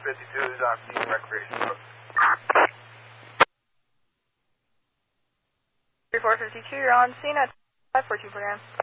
452 is on scene recreation road. 3452, you're on scene at 542 program.